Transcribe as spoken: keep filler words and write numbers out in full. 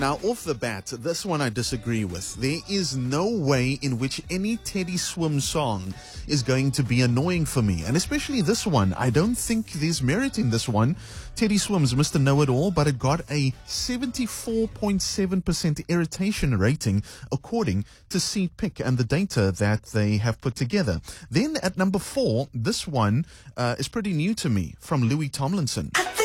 Now, off the bat, this one I disagree with. There is no way in which any Teddy Swim song is going to be annoying for me. And especially this one. I don't think there's merit in this one. Teddy Swim's Mister Know-It-All, but it got a seventy-four point seven percent irritation rating according to Seedpick and the data that they have put together. Then at number four, this one uh, is pretty new to me, from Louis Tomlinson.